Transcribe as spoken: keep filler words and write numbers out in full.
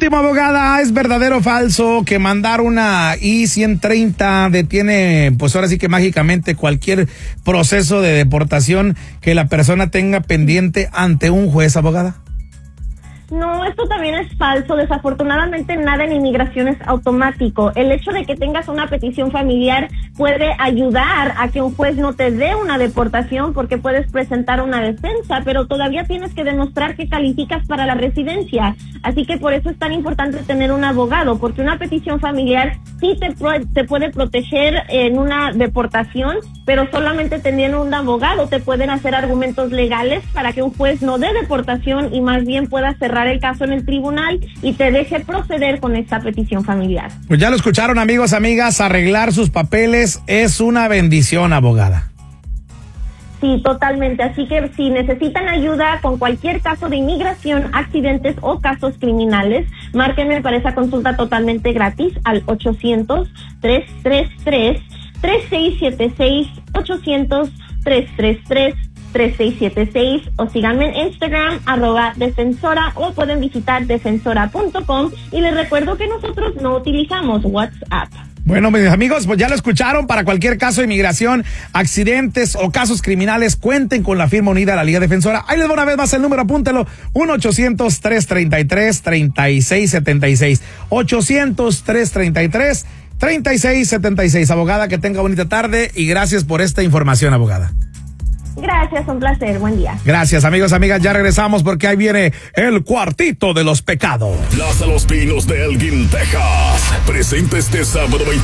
último, abogada, ¿es verdadero o falso que mandar una I ciento treinta detiene, pues ahora sí que mágicamente cualquier proceso de deportación que la persona tenga pendiente ante un juez, abogada? No, esto también es falso. Desafortunadamente nada en inmigración es automático. El hecho de que tengas una petición familiar puede ayudar a que un juez no te dé una deportación porque puedes presentar una defensa, pero todavía tienes que demostrar que calificas para la residencia. Así que por eso es tan importante tener un abogado, porque una petición familiar sí te, te puede proteger en una deportación, pero solamente teniendo un abogado te pueden hacer argumentos legales para que un juez no dé deportación y más bien pueda cerrar el caso en el tribunal y te deje proceder con esta petición familiar. Pues ya lo escucharon, amigos, amigas, arreglar sus papeles es una bendición, abogada. Sí, totalmente. Así que si necesitan ayuda con cualquier caso de inmigración, accidentes o casos criminales, márquenme para esa consulta totalmente gratis al ochocientos, tres tres tres, tres seis siete seis, ochocientos, tres tres tres, tres seis siete seis o síganme en Instagram, arroba defensora, o pueden visitar defensora punto com y les recuerdo que nosotros no utilizamos WhatsApp. Bueno, mis amigos, pues ya lo escucharon. Para cualquier caso de inmigración, accidentes o casos criminales, cuenten con la firma unida de la Liga Defensora. Ahí les doy una vez más el número, apúntelo, uno ochocientos, tres treinta y tres, treinta y seis setenta y seis, ochocientos, tres treinta y tres, treinta y seis setenta y seis. Abogada, que tenga bonita tarde y gracias por esta información, abogada. Gracias, un placer, buen día. Gracias, amigos, amigas, ya regresamos porque ahí viene el cuartito de los pecados. Plaza Los Pinos de Elgin, Texas, presenta este sábado veinte